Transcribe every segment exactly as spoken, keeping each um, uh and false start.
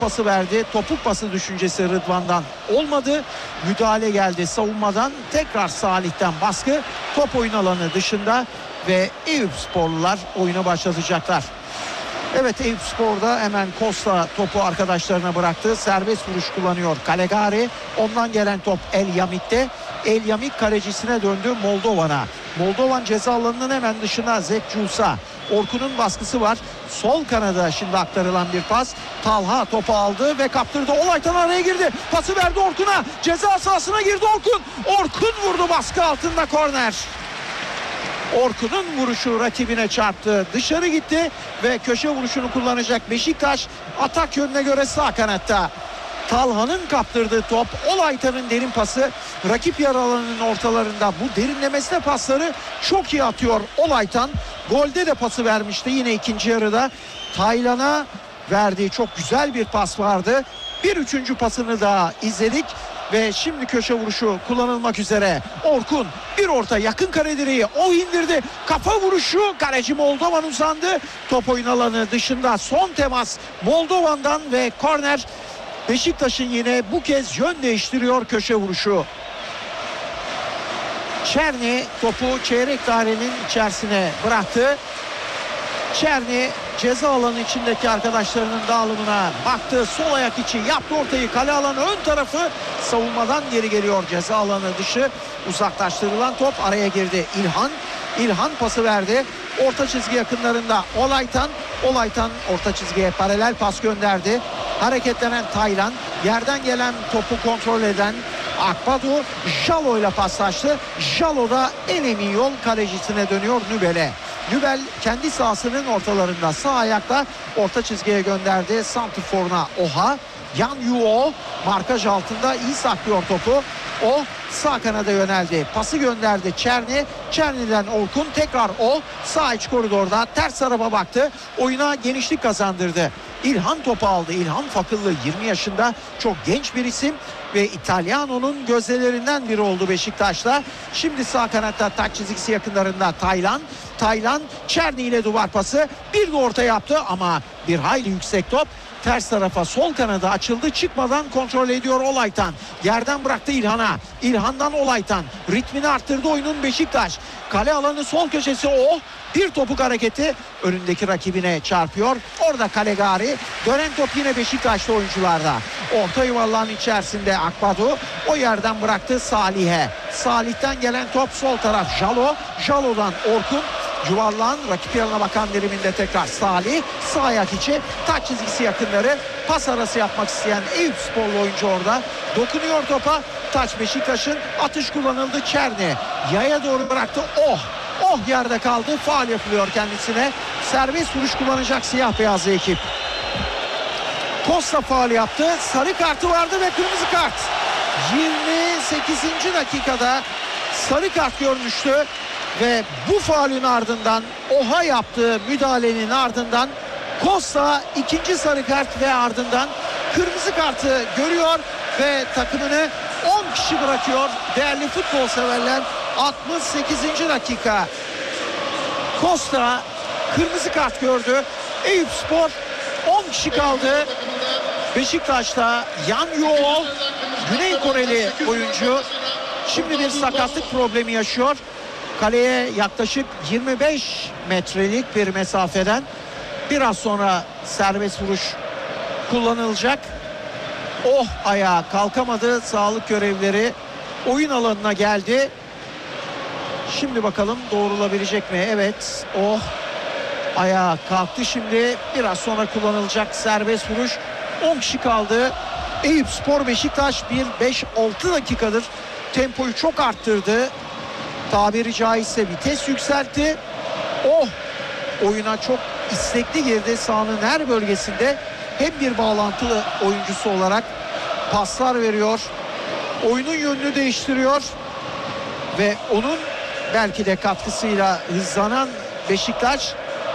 pası verdi. Topuk pası düşüncesi Rıdvan'dan olmadı. Müdahale geldi savunmadan. Tekrar Salih'ten baskı. Top oyun alanı dışında ve Eyüpsporlular oyuna başlatacaklar. Evet, Eyüpspor'da hemen Costa topu arkadaşlarına bıraktı. Serbest vuruş kullanıyor Calegari. Ondan gelen top El Yamit'te. El Yamit kalecisine döndü Moldovan'a. Moldovan ceza alanının hemen dışına Zek Culsa. Orkun'un baskısı var. Sol kanada şimdi aktarılan bir pas. Talha topu aldı ve kaptırdı. Olaytan araya girdi. Pası verdi Orkun'a. Ceza sahasına girdi Orkun. Orkun vurdu, baskı altında korner. Orkun'un vuruşu rakibine çarptı. Dışarı gitti ve köşe vuruşunu kullanacak Beşiktaş. Atak yönüne göre sağ kanatta. Talha'nın kaptırdığı top, Olaytan'ın derin pası. Rakip yarı alanının ortalarında bu derinlemesine pasları çok iyi atıyor Olaytan. Golde de pası vermişti yine ikinci yarıda. Taylan'a verdiği çok güzel bir pas vardı. Bir üçüncü pasını daha izledik. Ve şimdi köşe vuruşu kullanılmak üzere. Orkun bir orta, yakın kare direği o indirdi. Kafa vuruşu, kaleci Moldovan uzandı. Top oyun alanı dışında, son temas Moldovan'dan ve korner. Beşiktaş'ın yine bu kez yön değiştiriyor köşe vuruşu. Çerni topu çeyrek dairenin içerisine bıraktı. Çerni ceza alanı içindeki arkadaşlarının dağılımına baktı. Sol ayak içi yaptı ortayı. Kale alanı ön tarafı, savunmadan geri geliyor. Ceza alanı dışı uzaklaştırılan top araya girdi. İlhan. İlhan pası verdi. Orta çizgi yakınlarında Olaytan. Olaytan orta çizgiye paralel pas gönderdi. Hareketlenen Taylan. Yerden gelen topu kontrol eden Akbadu Jalo ile paslaştı. Jalo da en emin yol kalecisine dönüyor Nübel'e. Nübel kendi sahasının ortalarında sağ ayakla orta çizgiye gönderdi. Santrfor'una Oha. Yan Yuo markaj altında iyi saklıyor topu. O sağ kanada yöneldi. Pası gönderdi Çerni. Çerni'den Orkun, tekrar o sağ iç koridorda ters araba baktı. Oyuna genişlik kazandırdı. İlhan topu aldı. İlhan Fakıllı, yirmi yaşında, çok genç bir isim ve İtalyano'nun gözdelerinden biri oldu Beşiktaş'ta. Şimdi sağ kanatta taç çizgisi yakınlarında Taylan. Taylan Çerni ile duvar pası, bir de orta yaptı ama bir hayli yüksek top. Ters tarafa sol kanada açıldı. Çıkmadan kontrol ediyor Olaytan. Yerden bıraktı İlhan'a. İlhan'dan Olaytan. Ritmini arttırdı oyunun Beşiktaş. Kale alanı sol köşesi o. Bir topuk hareketi önündeki rakibine çarpıyor. Orada Calegari. Dönen top yine Beşiktaşlı oyuncularda. Orta yuvarlağın içerisinde Akbadu. O yerden bıraktı Salih'e. Salih'ten gelen top sol taraf Jalo. Jalo'dan Orkun. Yuvarlağın rakip yanına bakan diliminde tekrar Salih. Sağ ayak içi taç çizgisi yakınları. Pas arası yapmak isteyen Eyüpsporlu oyuncu orada. Dokunuyor topa. Taç Beşiktaş'ın, atış kullanıldı. Çerni yaya doğru bıraktı. Oh! Oh yerde kaldı. Faul yapılıyor kendisine. Serbest vuruş kullanacak siyah beyazlı ekip. Costa faul yaptı. Sarı kartı vardı ve kırmızı kart. yirmi sekizinci dakikada sarı kart görmüştü. Ve bu faulün ardından, Oha yaptığı müdahalenin ardından Costa ikinci sarı kart ve ardından kırmızı kartı görüyor ve takımını on kişi bırakıyor. Değerli futbol severler, altmış sekizinci dakika. Costa kırmızı kart gördü. Eyüpspor on kişi kaldı. Beşiktaş'ta Yan Yuo, Güney Koreli oyuncu, şimdi bir sakatlık problemi yaşıyor. Kaleye yaklaşık yirmi beş metrelik bir mesafeden biraz sonra serbest vuruş kullanılacak. Oh, ayağa kalkamadı. Sağlık görevlileri oyun alanına geldi. Şimdi bakalım doğrulabilecek mi? Evet, oh, ayağa kalktı. Şimdi biraz sonra kullanılacak serbest vuruş. on kişi kaldı. Eyüpspor Beşiktaş bir beş altı dakikadır tempoyu çok arttırdı. Tabiri caizse vites yükseltti. Oh! Oyuna çok istekli girdi. Sahanın her bölgesinde hem bir bağlantılı oyuncusu olarak paslar veriyor. Oyunun yönünü değiştiriyor. Ve onun belki de katkısıyla hızlanan Beşiktaş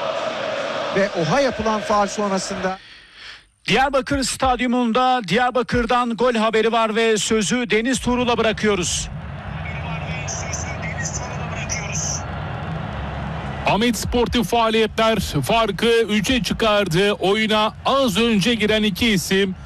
ve Oha yapılan faul sonrasında. Diyarbakır Stadyumunda Diyarbakır'dan gol haberi var ve sözü Deniz Tuğrul'a bırakıyoruz. Ahmet sportif faaliyetler farkı üçe çıkardı. Oyuna az önce giren iki isim